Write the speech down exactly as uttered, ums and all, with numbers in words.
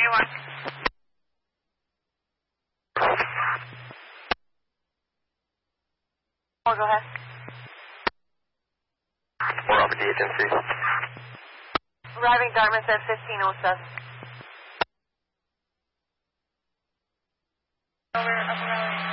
ninety-one. Oh, go ahead. We're off the agency. Arriving Dartmouth at fifteen oh seven. Over, up and